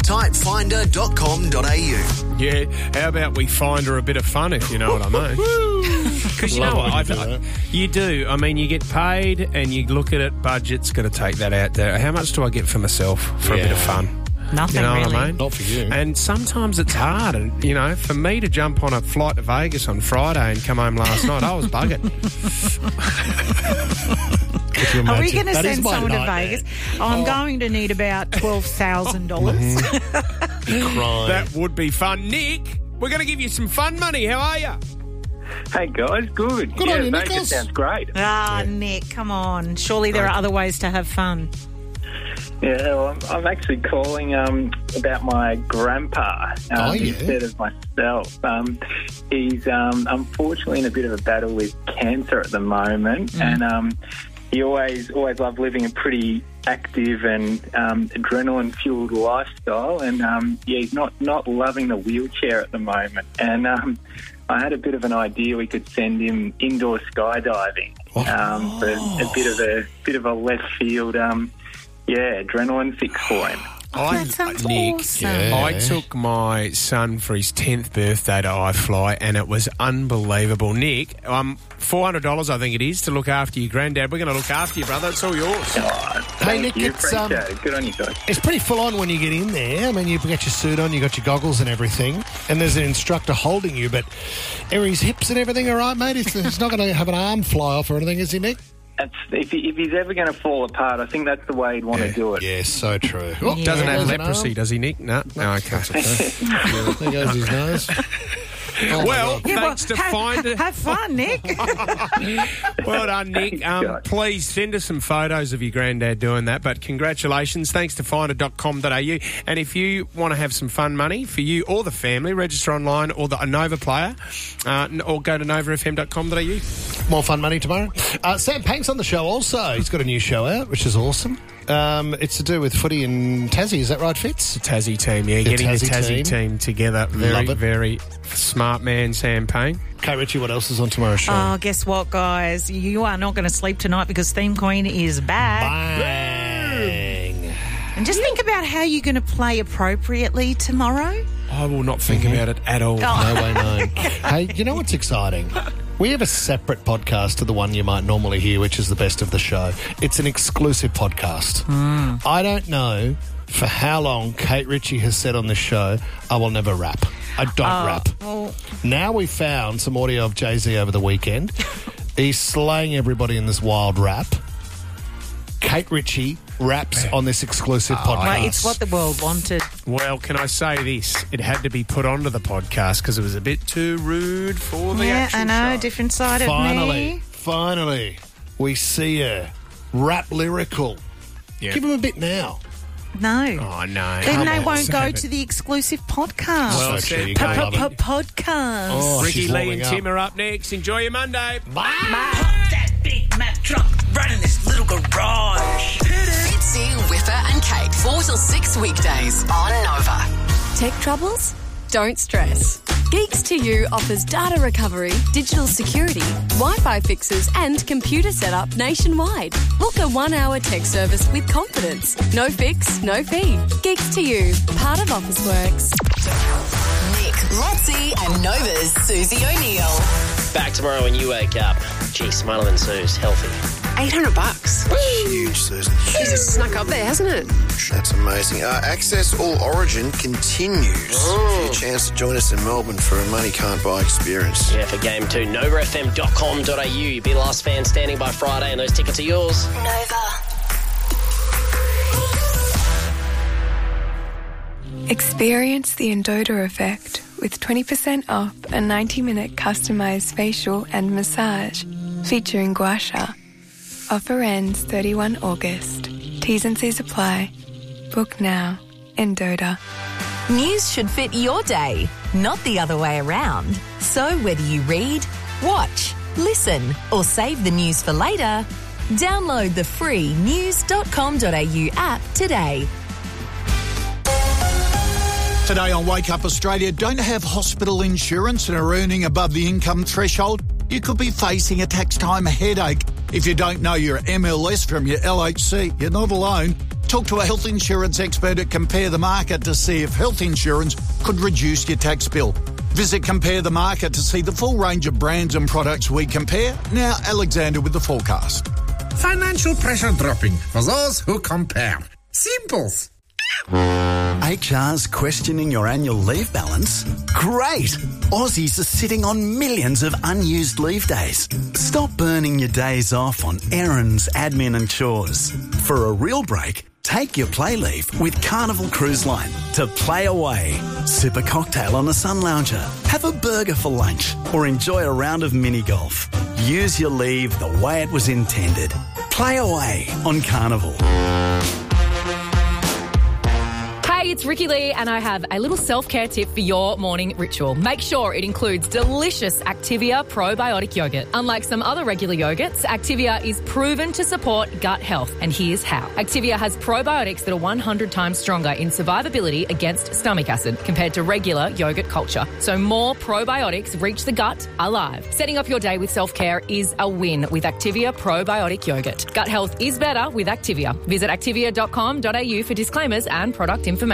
Type finder.com.au. Yeah, how about we find her a bit of fun, if you know what I mean? Because you know what, you do. I mean, you get paid and you look at it, budget's going to take that out there. How much do I get for myself for a bit of fun? Nothing, you know really. What I mean? Not for you. And sometimes it's hard. And, you know, for me to jump on a flight to Vegas on Friday and come home last night, I was buggered. Are we going to That is send my someone nightmare. to Vegas? I'm going to need about $12,000. Crying. That would be fun. Nick, we're going to give you some fun money. How are you? Hey guys, good. Good on you, Vegas Nicholas. sounds great. Nick, come on. Surely there are other ways to have fun. Yeah, well, I'm actually calling about my grandpa instead of myself. He's unfortunately in a bit of a battle with cancer at the moment, and he always loved living a pretty active and adrenaline-fueled lifestyle, and he's not loving the wheelchair at the moment. And I had a bit of an idea we could send him indoor skydiving for a bit of a left field. Adrenaline fix for him. That sounds Nick, awesome. I took my son for his 10th birthday to iFly, and it was unbelievable. Nick, $400 I think it is to look after your granddad. We're going to look after you, brother. It's all yours. Thank Nick, you, it's, appreciate it. Good on you guys. It's pretty full on when you get in there. I mean, you've got your suit on, you've got your goggles and everything, and there's an instructor holding you, but are his hips and everything all right, mate? He's not going to have an arm fly off or anything, is he, Nick? If he's ever going to fall apart, I think that's the way he'd want to do it. Yeah, so true. Doesn't have There's an leprosy, arm. does he, Nick? No, okay. There goes his nose. Oh, Well, my God. thanks to Finder. Have fun, Nick. Well done, Nick. guys. Please send us some photos of your granddad doing that. But congratulations. Thanks to finder.com.au. And if you want to have some fun money for you or the family, register online or the Nova player or go to novafm.com.au. More fun money tomorrow. Sam Pank's on the show also. He's got a new show out, which is awesome. It's to do with footy in Tassie. Is that right, Fitz? The Tassie team, yeah. The Getting Tassie the Tassie team together. Very, Love it. very smart man, Sam Payne. Okay, Richie, what else is on tomorrow's show? Oh, guess what, guys? You are not going to sleep tonight because Theme Queen is back. Bang. And just think about how you're going to play appropriately tomorrow. I will not think about it at all. No way known. Hey, you know what's exciting? We have a separate podcast to the one you might normally hear, which is the best of the show. It's an exclusive podcast. I don't know for how long Kate Ritchie has said on this show, I will never rap. I don't rap. Well, Now we found some audio of Jay-Z over the weekend. He's slaying everybody in this wild rap. Kate Ritchie raps on this exclusive podcast. well, it's what the world wanted. Well, can I say this? It had to be put onto the podcast because it was a bit too rude for the Yeah, actual I know. show. Different side of me. Finally, we see her rap lyrical. Yeah. Give him a bit now. No. Oh, no. Then they on, won't go save to it. the exclusive podcast. Well, So true, you said, gotta love it. Podcast. Oh, Ricky she's Lee warming and up. Tim are up next. Enjoy your Monday. That big Mack truck running this little garage. Fitzy, Whipper and Kate, 4 till 6 weekdays on Nova. Tech troubles? Don't stress. Geeks to You offers data recovery, digital security, Wi-Fi fixes and computer setup nationwide. Book a 1-hour tech service with confidence. No fix, no fee. Geeks to You, part of Officeworks. Nick, Lotzi and Nova's Susie O'Neill. Back tomorrow when you wake up. Gee, smarter than Sue's. Healthy. $800. Huge, Susan. Jeez, it's snuck up there, hasn't it? That's amazing. Access All Origin continues. A chance to join us in Melbourne for a money can't buy experience. Yeah, for Game 2, novafm.com.au. You'll be the last fan standing by Friday and those tickets are yours. Nova. Experience the Endota effect with 20% off a 90-minute customized facial and massage featuring gua sha. Offer ends 31 August. T's and C's apply. Book now. Endota. News should fit your day, not the other way around. So whether you read, watch, listen, or save the news for later, download the free news.com.au app today. Today on Wake Up Australia, don't have hospital insurance and are earning above the income threshold? You could be facing a tax time headache. If you don't know your MLS from your LHC, you're not alone. Talk to a health insurance expert at Compare the Market to see if health insurance could reduce your tax bill. Visit Compare the Market to see the full range of brands and products we compare. Now, Alexander with the forecast. Financial pressure dropping for those who compare. Simples. HR's questioning your annual leave balance? Great! Aussies are sitting on millions of unused leave days. Stop burning your days off on errands, admin and chores. For a real break, take your play leave with Carnival Cruise Line to play away. Sip a cocktail on a sun lounger, have a burger for lunch, or enjoy a round of mini golf. Use your leave the way it was intended. Play away on Carnival. Hey, it's Ricky Lee, and I have a little self-care tip for your morning ritual. Make sure it includes delicious Activia probiotic yogurt. Unlike some other regular yogurts, Activia is proven to support gut health, and here's how. Activia has probiotics that are 100 times stronger in survivability against stomach acid compared to regular yogurt culture. So more probiotics reach the gut alive. Setting up your day with self-care is a win with Activia probiotic yogurt. Gut health is better with Activia. Visit activia.com.au for disclaimers and product information.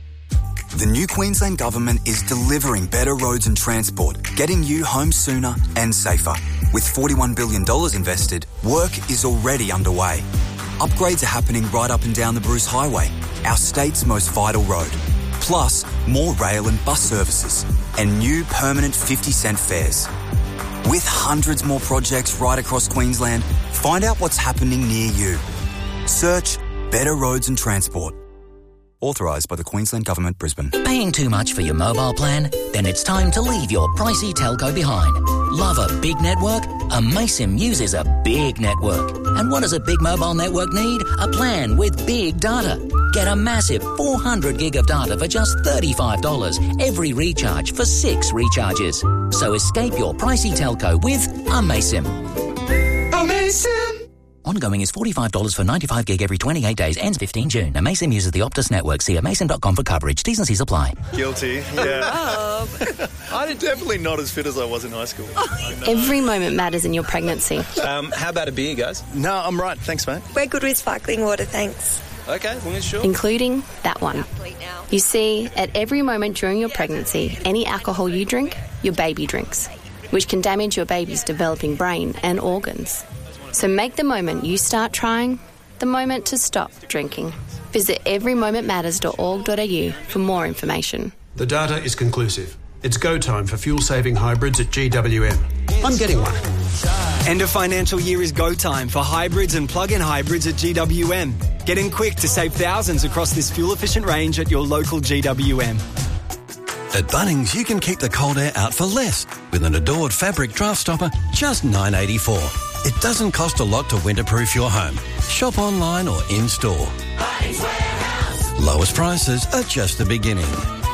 The new Queensland Government is delivering better roads and transport, getting you home sooner and safer. With $41 billion invested, work is already underway. Upgrades are happening right up and down the Bruce Highway, our state's most vital road. Plus, more rail and bus services and new permanent 50-cent fares. With hundreds more projects right across Queensland, find out what's happening near you. Search Better Roads and Transport. Authorised by the Queensland Government, Brisbane. Paying too much for your mobile plan? Then it's time to leave your pricey telco behind. Love a big network? Amaysim uses a big network. And what does a big mobile network need? A plan with big data. Get a massive 400 gig of data for just $35 every recharge for 6 recharges. So escape your pricey telco with Amaysim. Amaysim! Ongoing is $45 for 95 gig every 28 days. Ends 15 June. Amaysim uses the Optus network. See amaysim.com for coverage. T's and C's apply. Guilty, yeah. I'm definitely not as fit as I was in high school. Every moment matters in your pregnancy. How about a beer, guys? No, I'm right. Thanks, mate. We're good with sparkling water, thanks. Okay, well, sure. Including that one. You see, at every moment during your pregnancy, any alcohol you drink, your baby drinks, which can damage your baby's developing brain and organs. So make the moment you start trying the moment to stop drinking. Visit everymomentmatters.org.au for more information. The data is conclusive. It's go time for fuel-saving hybrids at GWM. I'm getting one. End of financial year is go time for hybrids and plug-in hybrids at GWM. Get in quick to save thousands across this fuel-efficient range at your local GWM. At Bunnings, you can keep the cold air out for less with an adored fabric draft stopper, just $9.84. It doesn't cost a lot to winterproof your home. Shop online or in-store. Bunnings Warehouse. Lowest prices are just the beginning.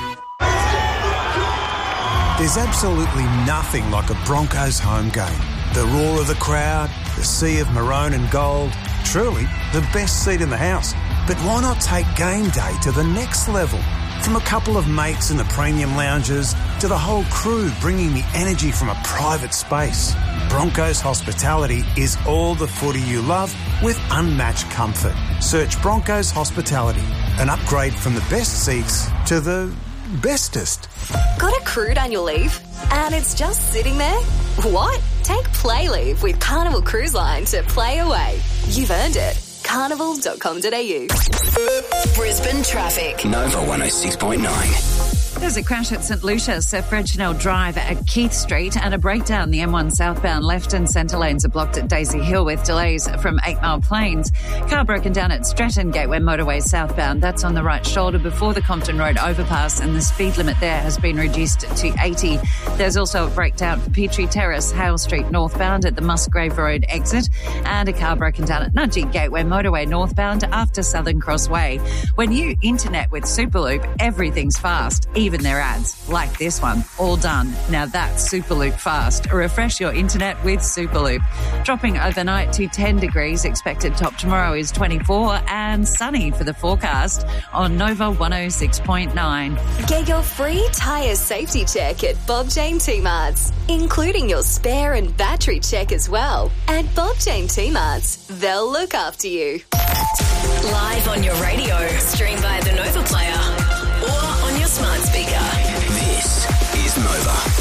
There's absolutely nothing like a Broncos home game. The roar of the crowd, the sea of maroon and gold. Truly, the best seat in the house. But why not take game day to the next level? From a couple of mates in the premium lounges to the whole crew bringing the energy from a private space. Broncos Hospitality is all the footy you love with unmatched comfort. Search Broncos Hospitality, an upgrade from the best seats to the bestest. Got accrued annual leave? And it's just sitting there? What? Take play leave with Carnival Cruise Line to play away. You've earned it. Carnival.com.au. Brisbane traffic. Nova 106.9. There's a crash at St Lucius at Frenchnell Drive at Keith Street and a breakdown. The M1 southbound left and centre lanes are blocked at Daisy Hill with delays from 8 Mile Plains. Car broken down at Stratton Gateway Motorway southbound. That's on the right shoulder before the Compton Road overpass, and the speed limit there has been reduced to 80. There's also a breakdown for Petrie Terrace, Hale Street northbound at the Musgrave Road exit, and a car broken down at Nudgee Gateway Motorway northbound after Southern Cross Way. When you internet with Superloop, everything's fast, even even their ads, like this one, all done. Now that's Superloop fast. Refresh your internet with Superloop. Dropping overnight to 10 degrees. Expected top tomorrow is 24 and sunny for the forecast on Nova 106.9. Get your free tyre safety check at Bob Jane T-Marts, including your spare and battery check as well. At Bob Jane T-Marts, they'll look after you. Live on your radio, stream by the Nova Player or on your smart speaker. This is Nova.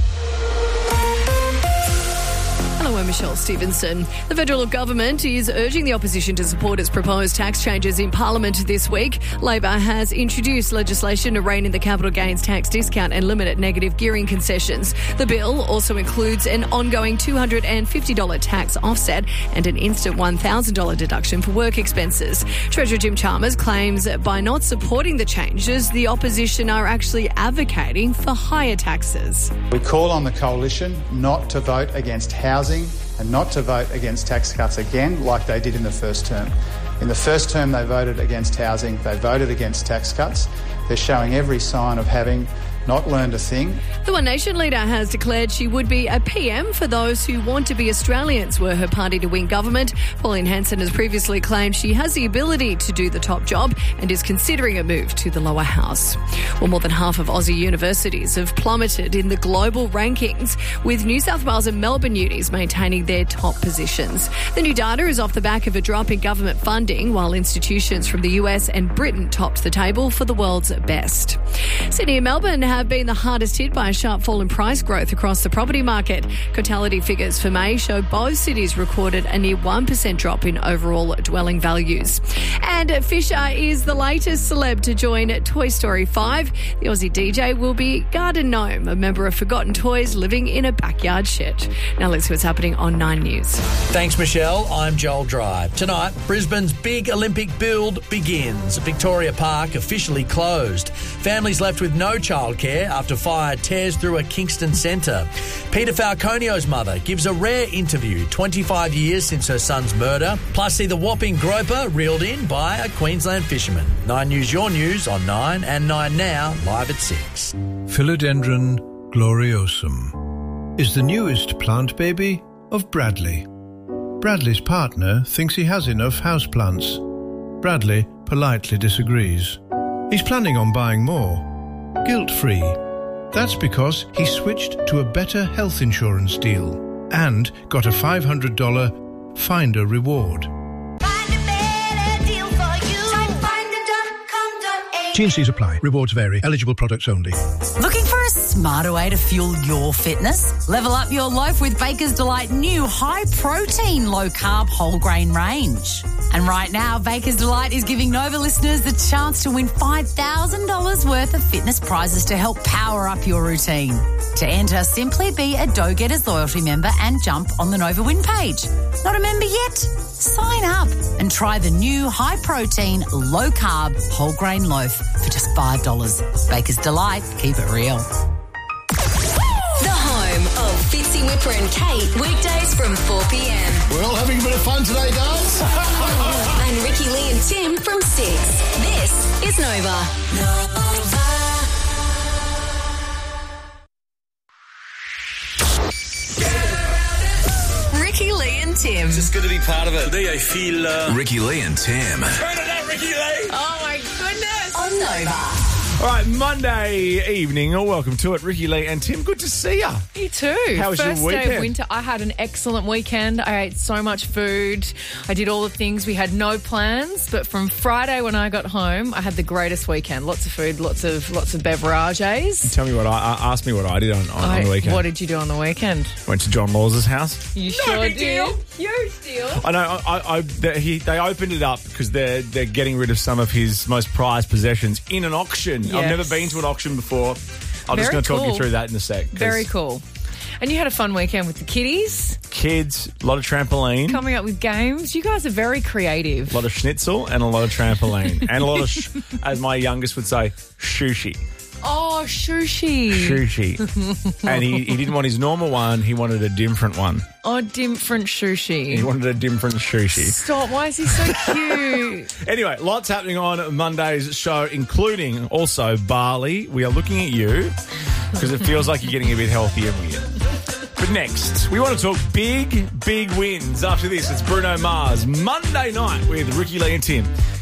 Hello, I'm Michelle Stevenson. The federal government is urging the opposition to support its proposed tax changes in Parliament this week. Labor has introduced legislation to rein in the capital gains tax discount and limit negative gearing concessions. The bill also includes an ongoing $250 tax offset and an instant $1,000 deduction for work expenses. Treasurer Jim Chalmers claims that by not supporting the changes, the opposition are actually advocating for higher taxes. We call on the coalition not to vote against housing and not to vote against tax cuts again like they did in the first term. In the first term they voted against housing, they voted against tax cuts. They're showing every sign of having not learned a thing. The One Nation leader has declared she would be a PM for those who want to be Australians were her party to win government. Pauline Hanson has previously claimed she has the ability to do the top job and is considering a move to the lower house. Well, more than half of Aussie universities have plummeted in the global rankings, with New South Wales and Melbourne unis maintaining their top positions. The new data is off the back of a drop in government funding, while institutions from the US and Britain topped the table for the world's best. Sydney and Melbourne have been the hardest hit by a sharp fall in price growth across the property market. Cotality figures for May show both cities recorded a near 1% drop in overall dwelling values. And Fisher is the latest celeb to join Toy Story 5. The Aussie DJ will be Garden Gnome, a member of Forgotten Toys living in a backyard shed. Now let's see what's happening on 9 News. Thanks, Michelle. I'm Joel Drive. Tonight, Brisbane's big Olympic build begins. Victoria Park officially closed. Families left with no childcare after fire tears through a Kingston centre. Peter Falconio's mother gives a rare interview 25 years since her son's murder. Plus, see the whopping groper reeled in by a Queensland fisherman. 9 News, your news on 9 and 9 Now, live at 6. Philodendron gloriosum is the newest plant baby of Bradley. Bradley's partner thinks he has enough houseplants. Bradley politely disagrees. He's planning on buying more. Guilt-free. That's because he switched to a better health insurance deal and got a $500 Finder reward. T&Cs apply. Rewards vary. Eligible products only. Looking for a smarter way to fuel your fitness? Level up your life with Baker's Delight new high-protein, low-carb, whole-grain range. And right now, Baker's Delight is giving Nova listeners the chance to win $5,000 worth of fitness prizes to help power up your routine. To enter, simply be a Dough Getters loyalty member and jump on the Nova Win page. Not a member yet? Sign up and try the new high-protein, low-carb, whole-grain loaf for just $5. Baker's Delight. Keep it real. The home of Fitzy Whipper and Kate, weekdays from 4 p.m. We're all having a bit of fun today, guys. And Ricky, Lee and Tim from 6. This is Nova. Ricky, Lee and Tim. Just good to be part of it. Today I feel... Ricky, Lee and Tim. Turn it up, Ricky Lee! Oh my goodness. On Nova. All right, Monday evening. Welcome to it. Ricky Lee and Tim, good to see you. You too. How was your First weekend? day of winter. I had an excellent weekend. I ate so much food. I did all the things. We had no plans, but from Friday when I got home, I had the greatest weekend. Lots of food, lots of beverages. Tell me what ask me what I did on the weekend. What did you do on the weekend? Went to John Laws's house. You sure did. You still. I know. They opened it up because they're getting rid of some of his most prized possessions in an auction. Yes. I've never been to an auction before. I'm just going to talk you through that in a sec. Very cool. And you had a fun weekend with the kiddies. Kids, a lot of trampoline. Coming up with games. You guys are very creative. A lot of schnitzel and a lot of trampoline. And a lot of, as my youngest would say, sushi. Oh, sushi. Sushi. And he didn't want his normal one. He wanted a different one. Oh, different sushi. He wanted a different sushi. Stop. Why is he so cute? Anyway, lots happening on Monday's show, including also Bali. We are looking at you because it feels like you're getting a bit healthy every year. But next, we want to talk big wins. After this, it's Bruno Mars, Monday night with Ricky Lee and Tim.